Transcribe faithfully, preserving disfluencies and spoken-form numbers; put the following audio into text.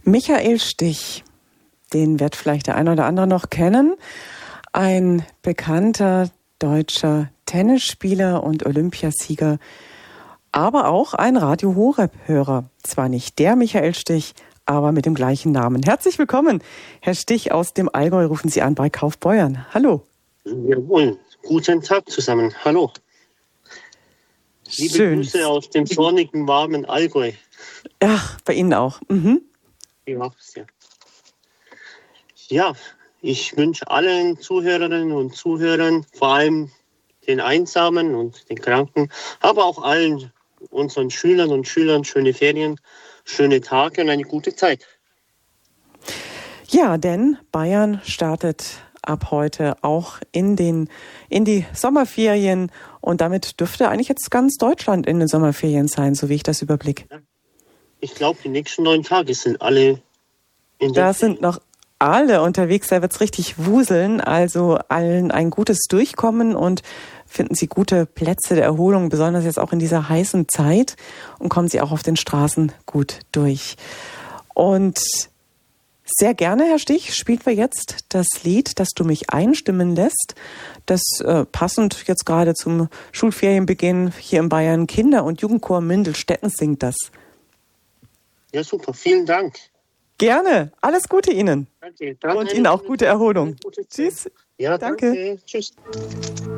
Michael Stich, den wird vielleicht der eine oder andere noch kennen. Ein bekannter deutscher Tennisspieler und Olympiasieger, aber auch ein Radio Horeb-Hörer. Zwar nicht der Michael Stich, aber mit dem gleichen Namen. Herzlich willkommen, Herr Stich aus dem Allgäu, rufen Sie an bei Kaufbeuern. Hallo. Jawohl, guten Tag zusammen. Hallo. Liebe Schön. Grüße aus dem sonnigen, warmen Allgäu. Ach, bei Ihnen auch. Mhm. Ja, sehr. Ja, ich wünsche allen Zuhörerinnen und Zuhörern, vor allem den Einsamen und den Kranken, aber auch allen unseren Schülern und Schülern schöne Ferien, schöne Tage und eine gute Zeit. Ja, denn Bayern startet ab heute auch in den in die Sommerferien und damit dürfte eigentlich jetzt ganz Deutschland in den Sommerferien sein, so wie ich das überblicke. Ich glaube, die nächsten neun Tage sind alle in der Da sind noch alle unterwegs, da wird's richtig wuseln, also allen ein gutes Durchkommen und finden Sie gute Plätze der Erholung, besonders jetzt auch in dieser heißen Zeit, und kommen Sie auch auf den Straßen gut durch. Und sehr gerne, Herr Stich, spielen wir jetzt das Lied, das du mich einstimmen lässt. Das äh, passend jetzt gerade zum Schulferienbeginn hier in Bayern. Kinder- und Jugendchor Mindelstetten singt das. Ja, super. Vielen Dank. Gerne. Alles Gute Ihnen. Danke. Dann Und Ihnen auch gute Erholung. Gute Tschüss. Ja, danke. Danke. Tschüss.